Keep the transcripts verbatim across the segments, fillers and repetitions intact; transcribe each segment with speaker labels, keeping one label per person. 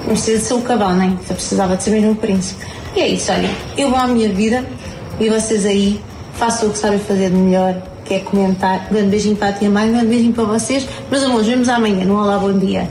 Speaker 1: Não precisa de ser o cavalo, nem. Só precisava de ser mesmo o príncipe. E é isso, olha. Eu vou à minha vida e vocês aí façam o que sabem fazer de melhor, que é comentar. Um grande beijinho para a tia Mãe, um grande beijinho para vocês. Meus amores, vemos amanhã no Olá, bom dia.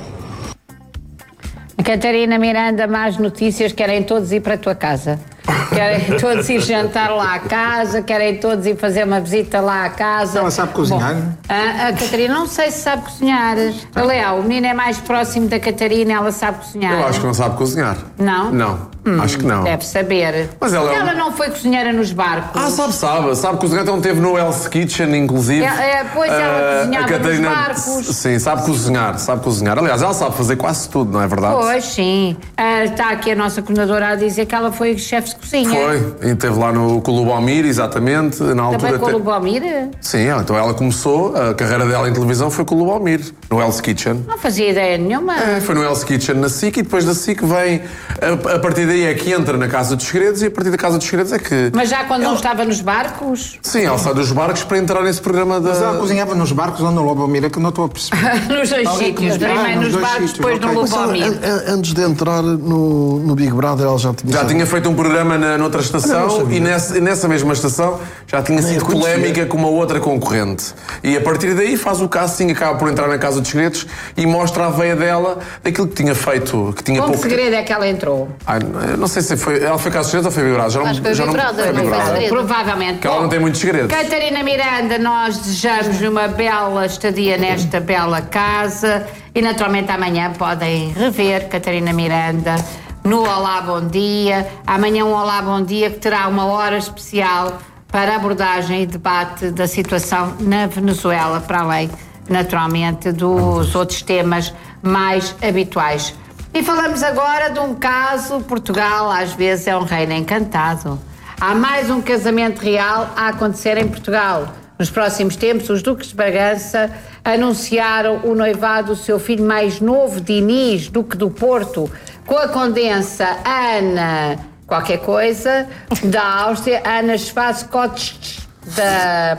Speaker 2: A Catarina Miranda, más notícias, querem todos ir para a tua casa. Querem todos ir jantar lá à casa, querem todos ir fazer uma visita lá à casa.
Speaker 3: Ela sabe cozinhar?
Speaker 2: Bom, a, a Catarina não sei se sabe cozinhar. Léo, o menino é mais próximo da Catarina, ela sabe cozinhar.
Speaker 4: Eu acho que não sabe cozinhar.
Speaker 2: Não?
Speaker 4: Não,
Speaker 2: hum,
Speaker 4: acho que não.
Speaker 2: Deve saber.
Speaker 4: Mas ela,
Speaker 2: ela
Speaker 4: é um...
Speaker 2: não foi cozinheira nos barcos.
Speaker 4: Ah, sabe, sabe. Sabe cozinhar, então teve no Hell's Kitchen, inclusive.
Speaker 2: É, é, pois ela
Speaker 4: uh,
Speaker 2: cozinhava
Speaker 4: a Catarina,
Speaker 2: nos barcos.
Speaker 4: Sim, sabe cozinhar, sabe cozinhar. Aliás, ela sabe fazer quase tudo, não é verdade?
Speaker 2: Pois, sim. Uh, está aqui a nossa coordenadora a dizer que ela foi chefe de cozinha.
Speaker 4: Foi, e esteve lá no com o Lubomir, exatamente, na altura.
Speaker 2: Também com o Lubomir?
Speaker 4: Sim, então ela começou, a carreira dela em televisão foi com o Lubomir, no Hell's Kitchen.
Speaker 2: Não fazia ideia nenhuma.
Speaker 4: É, foi no Hell's Kitchen na SIC e depois da SIC vem, a, a partir daí é que entra na Casa dos Segredos e a partir da Casa dos Segredos é que...
Speaker 2: Mas já quando
Speaker 4: ela...
Speaker 2: não estava nos barcos?
Speaker 4: Sim, ela sai dos barcos para entrar nesse programa da...
Speaker 3: Mas ela cozinhava nos barcos ou no Lubomir, que eu não estou a perceber.
Speaker 2: Nos dois sítios, primeiro nos barcos, depois no Lubomir.
Speaker 5: Antes de entrar no, no Big Brother, ela já tinha...
Speaker 4: Já tinha feito um programa na, noutra estação e nessa, nessa mesma estação já tinha sido polémica com uma outra concorrente. E a partir daí faz o casting, acaba por entrar na Casa dos Segredos e mostra a veia dela daquilo que tinha feito, que tinha
Speaker 2: Com
Speaker 4: pouco...
Speaker 2: que segredo é que ela entrou?
Speaker 4: Ai, não sei se foi... Ela foi Casa dos Segredos ou foi Big Brother? Já não,
Speaker 6: Acho que foi
Speaker 4: já
Speaker 6: Big
Speaker 4: não,
Speaker 6: Brother,
Speaker 4: foi
Speaker 6: não
Speaker 4: Big
Speaker 6: foi
Speaker 4: Brother.
Speaker 6: segredo.
Speaker 2: Provavelmente.
Speaker 4: Que ela não tem muitos segredos.
Speaker 2: Catarina Miranda, nós desejamos uma bela estadia nesta bela casa e naturalmente amanhã podem rever Catarina Miranda no Olá Bom Dia. Amanhã um Olá Bom Dia que terá uma hora especial para a abordagem e debate da situação na Venezuela, para além, naturalmente, dos outros temas mais habituais. E falamos agora de um caso, Portugal às vezes é um reino encantado. Há mais um casamento real a acontecer em Portugal. Nos próximos tempos, os Duques de Bragança anunciaram o noivado do seu filho mais novo, Dinis, Duque do Porto, com a condensa Ana... qualquer coisa, da Áustria, Ana Schwarzkopf da,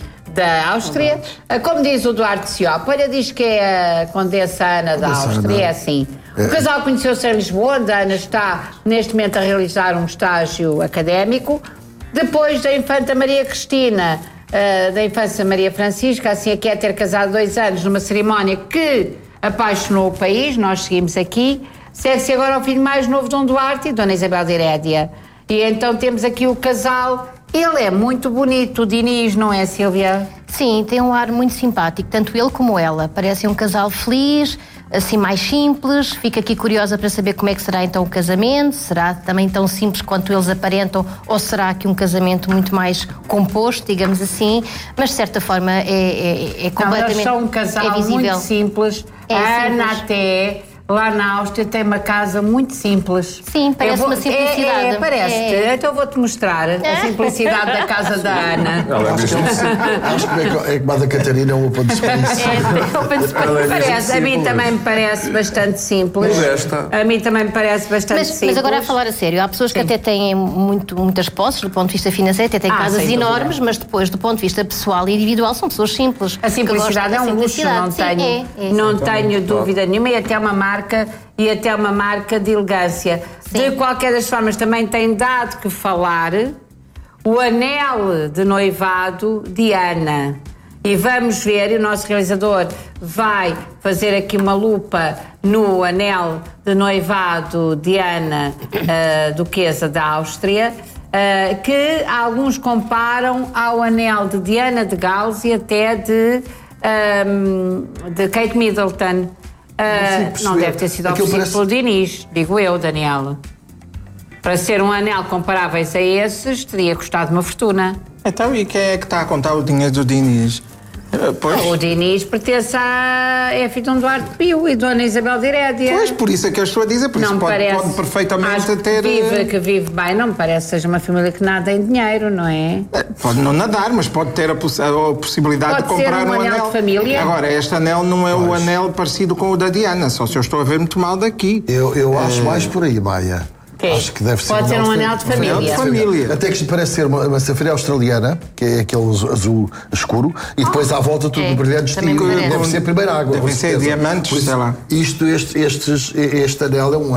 Speaker 2: da Áustria. Como diz o Duarte Ciop, olha, diz que é a Condessa Ana da Áustria, é assim. O casal conheceu-se em Lisboa, onde a Ana está neste momento a realizar um estágio académico. Depois da Infanta Maria Cristina, uh, da Infanta Maria Francisca, assim a quer ter casado dois anos numa cerimónia que apaixonou o país, nós seguimos aqui. Segue-se agora ao filho mais novo, Dom Duarte e Dona Isabel de Herédia. E então temos aqui o casal. Ele é muito bonito, o Dinis, não é, Sílvia?
Speaker 6: Sim, tem um ar muito simpático, tanto ele como ela. Parecem um casal feliz, assim mais simples. Fico aqui curiosa para saber como é que será então o casamento. Será também tão simples quanto eles aparentam ou será que um casamento muito mais composto, digamos assim? Mas de certa forma é, é, é completamente...
Speaker 2: Não, eles são um casal
Speaker 6: é visível.
Speaker 2: muito simples.
Speaker 6: É
Speaker 2: a Ana
Speaker 6: simples.
Speaker 2: até... Lá na Áustria tem uma casa muito simples.
Speaker 6: Sim, parece
Speaker 2: vou,
Speaker 6: uma simplicidade.
Speaker 2: É, é parece-te.
Speaker 6: É.
Speaker 2: Então vou-te mostrar a simplicidade da casa da Ana.
Speaker 5: Ela acho, que é, acho que é como a da Catarina, é um open space.
Speaker 2: É, open space. Parece, a mim também me parece bastante simples.
Speaker 4: Modesta.
Speaker 2: A mim também me parece bastante
Speaker 6: Mas,
Speaker 2: simples.
Speaker 6: mas agora a falar a sério, há pessoas que
Speaker 2: Sim.
Speaker 6: até têm muito, muitas posses do ponto de vista financeiro, até têm
Speaker 2: Ah,
Speaker 6: casas
Speaker 2: sem
Speaker 6: enormes,
Speaker 2: dúvida.
Speaker 6: mas depois do ponto de vista pessoal e individual são pessoas simples.
Speaker 2: A simplicidade é um luxo, não
Speaker 6: Sim,
Speaker 2: tenho,
Speaker 6: é, é.
Speaker 2: não tenho dúvida nenhuma, e até uma marca e até uma marca de elegância.
Speaker 6: Sim.
Speaker 2: De qualquer das formas, também tem dado que falar o anel de noivado de Ana. E vamos ver, e o nosso realizador vai fazer aqui uma lupa no anel de noivado de Ana, uh, Duquesa da Áustria, uh, que alguns comparam ao anel de Diana de Gales e até de, um, de Kate Middleton. Uh, não deve ter sido oferecido parece... pelo Dinis, digo eu, Daniel. Para ser um anel comparáveis a esses, teria custado uma fortuna.
Speaker 3: Então, e quem é que está a contar o dinheiro do Dinis? Pois.
Speaker 2: O Dinis pertence a... é filho de um Duarte Pio e Dona Isabel de Herédia.
Speaker 3: Pois, por isso é que eu estou a dizer, por
Speaker 2: não
Speaker 3: isso pode,
Speaker 2: parece,
Speaker 3: pode perfeitamente
Speaker 2: acho
Speaker 3: ter...
Speaker 2: Que vive, que vive bem, não me parece que seja uma família que nada em dinheiro, não é?
Speaker 3: Pode não nadar, mas pode ter a, poss a possibilidade
Speaker 2: pode
Speaker 3: de comprar
Speaker 2: ser um
Speaker 3: um
Speaker 2: anel
Speaker 3: anel.
Speaker 2: de família.
Speaker 3: Agora, este anel não é pois. o anel parecido com o da Diana, só se eu estou a ver muito mal daqui.
Speaker 5: Eu, eu acho é... mais por aí, Maia.
Speaker 2: Okay.
Speaker 5: Acho que deve ser
Speaker 2: Pode ser um anel de família.
Speaker 3: Um anel de família.
Speaker 5: Até que parece ser uma, uma safira australiana, que é aquele azul escuro, e depois à volta tudo
Speaker 6: é,
Speaker 5: brilhante estilo. Deve ser primeira água.
Speaker 3: Deve ser diamantes,
Speaker 5: isso,
Speaker 3: sei lá.
Speaker 5: Isto, este, estes, este anel é um